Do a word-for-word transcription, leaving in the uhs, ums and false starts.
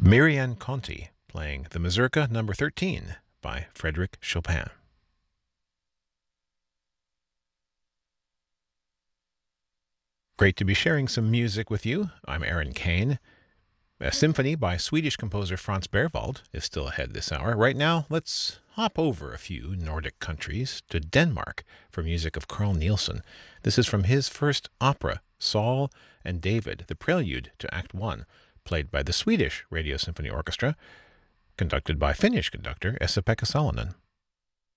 Marianne Conti playing the Mazurka number thirteen by Frédéric Chopin. Great to be sharing some music with you. I'm Aaron Kane. A symphony by Swedish composer Franz Berwald is still ahead this hour. Right now, let's hop over a few Nordic countries to Denmark for music of Carl Nielsen. This is from his first opera, Saul and David, the prelude to Act One, played by the Swedish Radio Symphony Orchestra, conducted by Finnish conductor Esa-Pekka Salonen.